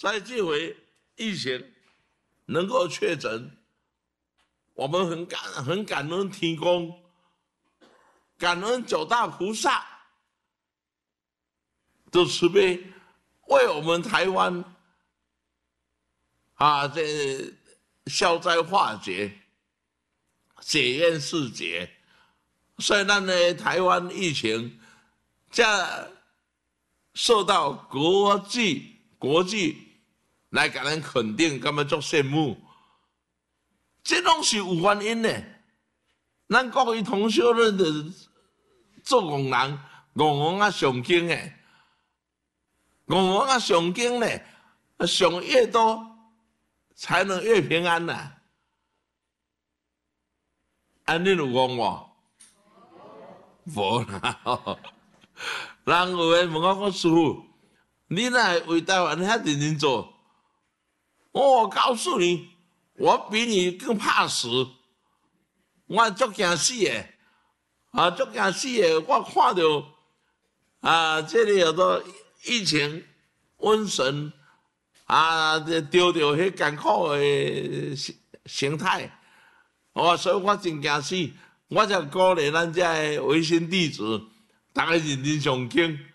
所以这回疫情能够确诊，我们很感恩天公，感恩九大菩萨的慈悲，为我们台湾这消灾化解、解冤释结。所以咱的台湾疫情，这受到国际来给咱肯定，感觉足羡慕。这拢是有原因的。咱国语同修论的做戆人，戆啊上经的，戆啊上经呢，上越多，才能越平安呐。安尼有戆无？无啦。人有诶问我讲师父，你若为台湾遐认真做，我告诉你，我比你更怕死。我足惊死诶，足惊死诶！我看到这里有个疫情瘟神丢迄艰苦诶形态，所以我真惊死。我才鼓励咱这微信弟子，大家认真上经。